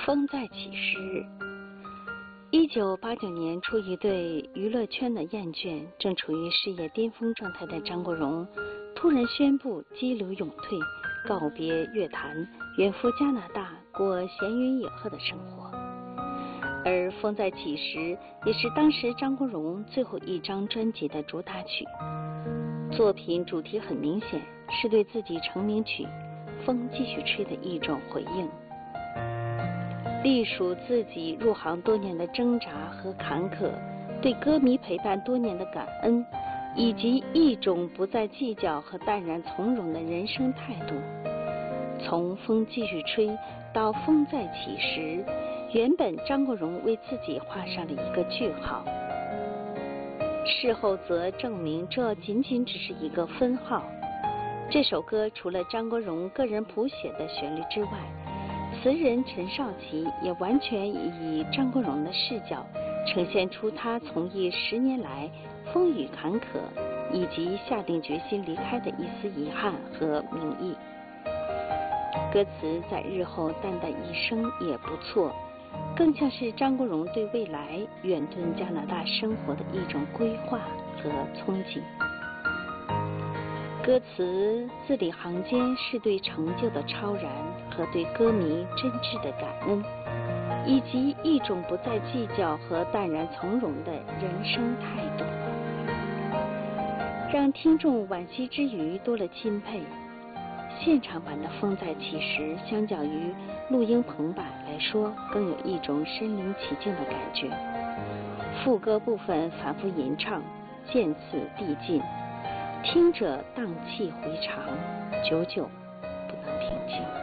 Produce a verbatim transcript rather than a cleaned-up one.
风再起时日。一九八九年，出于对娱乐圈的厌倦，正处于事业巅峰状态的张国荣，突然宣布激流勇退，告别乐坛，远赴加拿大过闲云野鹤的生活。而《风再起时》也是当时张国荣最后一张专辑的主打曲。作品主题很明显，是对自己成名曲《风继续吹》的一种回应。隶属自己入行多年的挣扎和坎坷，对歌迷陪伴多年的感恩，以及一种不再计较和淡然从容的人生态度。从风继续吹到风再起时，原本张国荣为自己画上了一个句号，事后则证明这仅仅只是一个分号。这首歌除了张国荣个人谱写的旋律之外，词人陈少琪也完全以张国荣的视角呈现出他从艺十年来风雨坎坷，以及下定决心离开的一丝遗憾和名意。歌词在日后淡淡一声也不错，更像是张国荣对未来远遁加拿大生活的一种规划和憧憬。歌词字里行间是对成就的超然和对歌迷真挚的感恩，以及一种不再计较和淡然从容的人生态度，让听众惋惜之余多了钦佩。现场版的《风再起时》相较于录音棚版来说，更有一种身临其境的感觉。副歌部分反复吟唱，渐次递进，听着荡气回肠，久久不能平静。